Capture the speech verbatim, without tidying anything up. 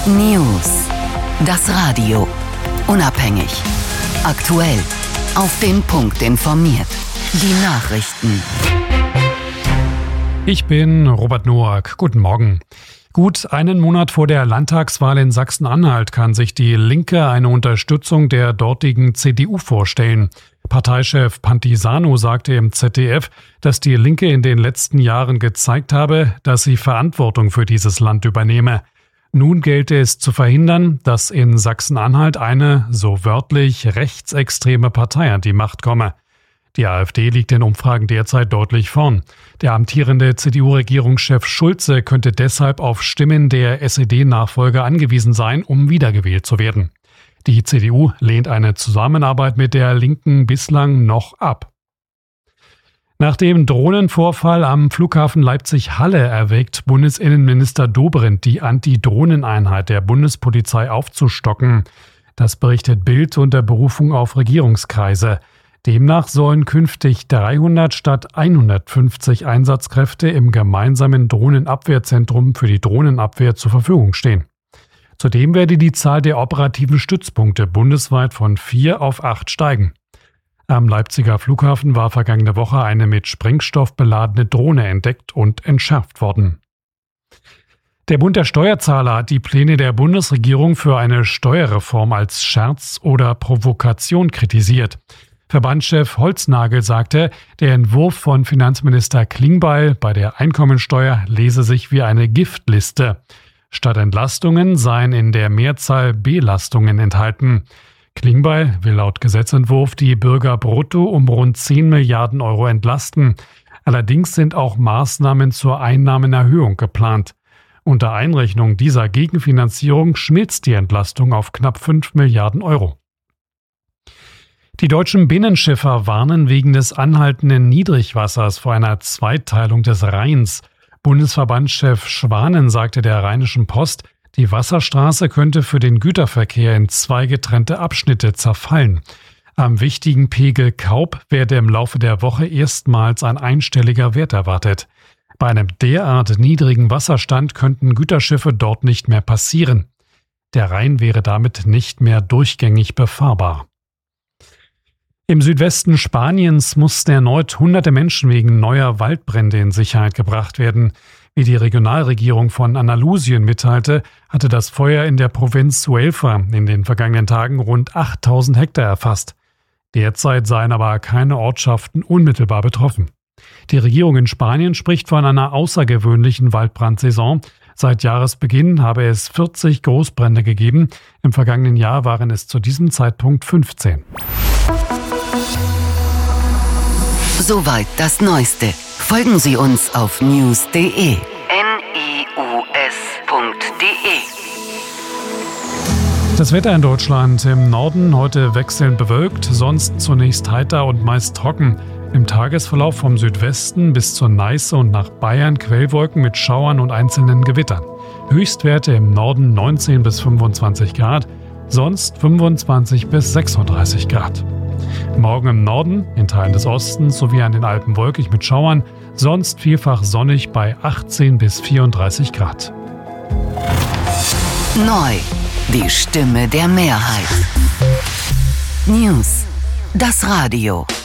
News. Das Radio. Unabhängig. Aktuell. Auf den Punkt informiert. Die Nachrichten. Ich bin Robert Noack. Guten Morgen. Gut einen Monat vor der Landtagswahl in Sachsen-Anhalt kann sich die Linke eine Unterstützung der dortigen C D U vorstellen. Parteichef Pantisano sagte im Z D F, dass die Linke in den letzten Jahren gezeigt habe, dass sie Verantwortung für dieses Land übernehme. Nun gelte es zu verhindern, dass in Sachsen-Anhalt eine, so wörtlich, rechtsextreme Partei an die Macht komme. Die AfD liegt in Umfragen derzeit deutlich vorn. Der amtierende C D U-Regierungschef Schulze könnte deshalb auf Stimmen der S E D-Nachfolger angewiesen sein, um wiedergewählt zu werden. Die C D U lehnt eine Zusammenarbeit mit der Linken bislang noch ab. Nach dem Drohnenvorfall am Flughafen Leipzig-Halle erwägt Bundesinnenminister Dobrindt, die Anti-Drohnen-Einheit der Bundespolizei aufzustocken. Das berichtet Bild unter Berufung auf Regierungskreise. Demnach sollen künftig dreihundert statt hundertfünfzig Einsatzkräfte im gemeinsamen Drohnenabwehrzentrum für die Drohnenabwehr zur Verfügung stehen. Zudem werde die Zahl der operativen Stützpunkte bundesweit von vier auf acht steigen. Am Leipziger Flughafen war vergangene Woche eine mit Sprengstoff beladene Drohne entdeckt und entschärft worden. Der Bund der Steuerzahler hat die Pläne der Bundesregierung für eine Steuerreform als Scherz oder Provokation kritisiert. Verbandschef Holznagel sagte, der Entwurf von Finanzminister Klingbeil bei der Einkommensteuer lese sich wie eine Giftliste. Statt Entlastungen seien in der Mehrzahl Belastungen enthalten. Klingbeil will laut Gesetzentwurf die Bürger brutto um rund zehn Milliarden Euro entlasten. Allerdings sind auch Maßnahmen zur Einnahmenerhöhung geplant. Unter Einrechnung dieser Gegenfinanzierung schmilzt die Entlastung auf knapp fünf Milliarden Euro. Die deutschen Binnenschiffer warnen wegen des anhaltenden Niedrigwassers vor einer Zweiteilung des Rheins. Bundesverbandschef Schwanen sagte der Rheinischen Post, die Wasserstraße könnte für den Güterverkehr in zwei getrennte Abschnitte zerfallen. Am wichtigen Pegel Kaub werde im Laufe der Woche erstmals ein einstelliger Wert erwartet. Bei einem derart niedrigen Wasserstand könnten Güterschiffe dort nicht mehr passieren. Der Rhein wäre damit nicht mehr durchgängig befahrbar. Im Südwesten Spaniens mussten erneut hunderte Menschen wegen neuer Waldbrände in Sicherheit gebracht werden. Wie die Regionalregierung von Andalusien mitteilte, hatte das Feuer in der Provinz Huelva in den vergangenen Tagen rund achttausend Hektar erfasst. Derzeit seien aber keine Ortschaften unmittelbar betroffen. Die Regierung in Spanien spricht von einer außergewöhnlichen Waldbrandsaison. Seit Jahresbeginn habe es vierzig Großbrände gegeben. Im vergangenen Jahr waren es zu diesem Zeitpunkt fünfzehn. Soweit das Neueste. Folgen Sie uns auf news punkt de. N I U S punkt de. Das Wetter in Deutschland: im Norden heute wechselnd bewölkt, sonst zunächst heiter und meist trocken. Im Tagesverlauf vom Südwesten bis zur Neiße und nach Bayern Quellwolken mit Schauern und einzelnen Gewittern. Höchstwerte im Norden neunzehn bis fünfundzwanzig Grad, sonst fünfundzwanzig bis sechsunddreißig Grad. Morgen im Norden, in Teilen des Ostens sowie an den Alpen wolkig mit Schauern, sonst vielfach sonnig bei achtzehn bis vierunddreißig Grad. Neu, die Stimme der Mehrheit. News, das Radio.